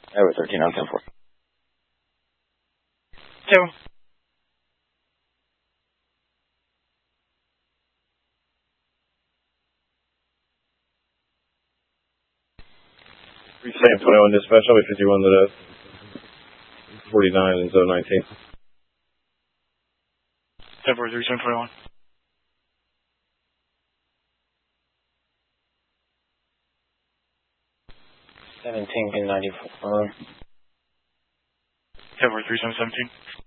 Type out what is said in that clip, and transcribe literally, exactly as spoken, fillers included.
Tower thirteen on ten four. Tower. three Sam twenty-one dispatch, I'll be fifty-one to the forty-nine in zone nineteen. Tower three Sam twenty-one. seventeen to ninety-four. Tower three Sam seventeen.